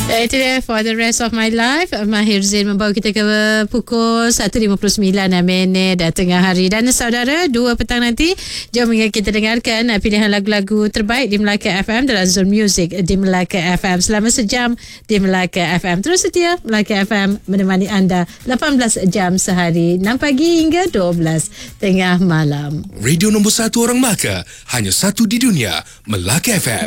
Itu dia For the Rest of My Life. Mahir Zain membawa kita ke pukul 1.59 tengah hari. Dan saudara, 2 petang nanti, jom kita dengarkan pilihan lagu-lagu terbaik di Melaka FM dalam Zone Music di Melaka FM. Selama sejam di Melaka FM. Terus setia, Melaka FM menemani anda 18 jam sehari, 6 pagi hingga 12 tengah malam. Radio nombor 1 orang Melaka, hanya satu di dunia, Melaka FM.